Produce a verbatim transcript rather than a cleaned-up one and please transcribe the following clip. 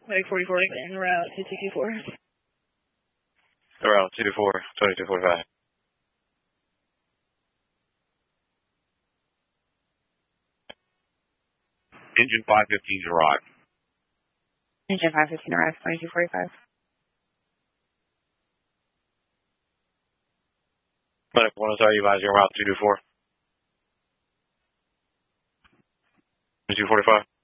Medic forty-four en route to two two four. Around two two four, twenty-two forty-five. Engine five fifteen's arrived. Engine five fifteen arrived, twenty-two forty-five. Medic one is you advising route two two four. twenty-two forty-five.